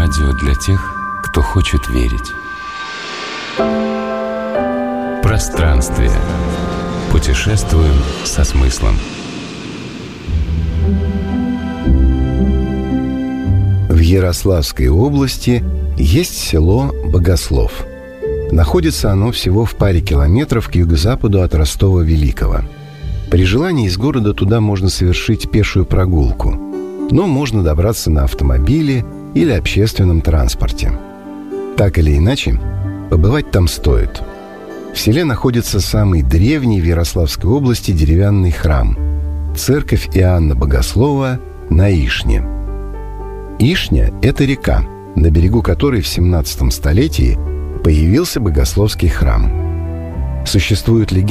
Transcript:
Радио для тех, кто хочет верить. Пространствие. Путешествуем со смыслом. В Ярославской области есть село Богослов. Находится оно всего в паре километров к юго-западу от Ростова-Великого. При желании из города туда можно совершить пешую прогулку, но можно добраться на автомобиле или общественном транспорте. Так или иначе, побывать там стоит. В селе находится самый древний в Ярославской области деревянный храм – церковь Иоанна Богослова на Ишне. Ишня – это река, на берегу которой в 17 столетии появился богословский храм. Существует легенда,